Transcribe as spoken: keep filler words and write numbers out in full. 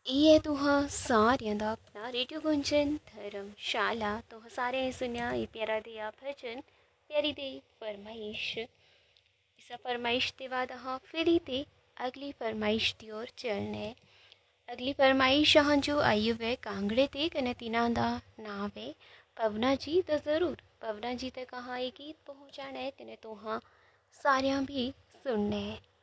ਇਹ ਤੁਹਾਂ ਸਾਰਿਆਂ ਦਾ ਆਪਣਾ ਰੇਡੀਓ ਗੁੰਜਨ ਧਰਮਸ਼ਾਲਾ ਤੁਹਾਂ ਸਾਰਿਆਂ ਨੇ ਸੁਣਿਆ ਇਹ ਪਿਆਰਾ ਜਿਹਾ ਭਜਨ ਪਿਆਰੀ ਦੀ ਫਰਮਾਇਸ਼। इस फरमाइश के बाद अहाँ फिर ही ते अगली फरमाइश की ओर चलने। अगली फरमाइश अहाँ जो आई हुए कांगड़े ते कने तिना दा नाम है पवना जी। तो ज़रूर पवना जी तक अहाँ ये गीत पहुँचाना है तिने तो हाँ सारियां भी सुनने।